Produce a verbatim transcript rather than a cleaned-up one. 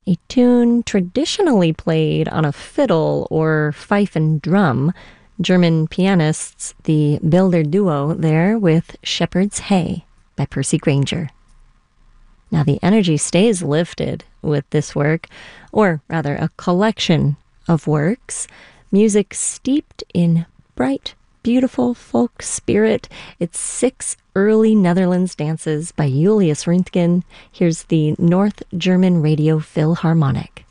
a tune traditionally played on a fiddle or fife and drum. German pianists, the Builder Duo there with Shepherd's Hay by Percy Grainger. Now the energy stays lifted with this work, or rather a collection of works, music steeped in bright, beautiful folk spirit. It's six early Netherlands dances by Julius Röntgen. Here's the North German Radio Philharmonic.